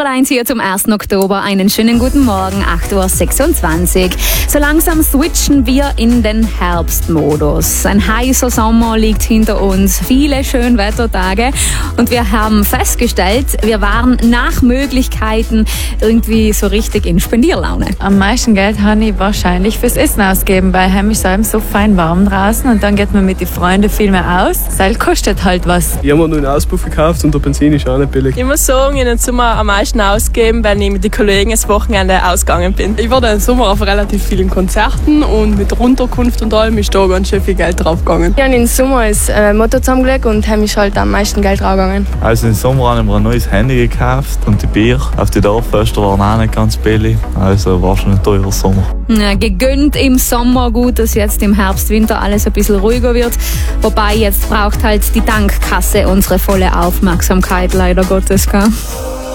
Hören eins hier zum 1. Oktober. Einen schönen guten Morgen, 8.26 Uhr. So langsam switchen wir in den Herbstmodus. Ein heißer Sommer liegt hinter uns, viele Schönwettertage und wir haben festgestellt, wir waren nach Möglichkeiten irgendwie so richtig in Spendierlaune. Am meisten Geld habe ich wahrscheinlich fürs Essen ausgeben, weil heim ist es so fein warm draußen und dann geht man mit den Freunden viel mehr aus. Das kostet halt was. Ich habe mir nur einen Auspuff gekauft und der Benzin ist auch nicht billig. Ich muss sagen, in den Sommer am meisten ausgeben, wenn ich mit den Kollegen das Wochenende ausgegangen bin. Ich war da im Sommer auf relativ vielen Konzerten und mit Unterkunft und allem ist da ganz schön viel Geld draufgegangen. Ja, und im Sommer ist Motto zusammengelegt und heim ist halt am meisten Geld draufgegangen. Also im Sommer habe ich mir ein neues Handy gekauft und die Bier auf die Dorffester waren auch nicht ganz billig. Also war schon ein teurer Sommer. Ja, gegönnt im Sommer, gut, dass jetzt im Herbst, Winter alles ein bisschen ruhiger wird. Wobei jetzt braucht halt die Tankkasse unsere volle Aufmerksamkeit, leider Gottes, gell?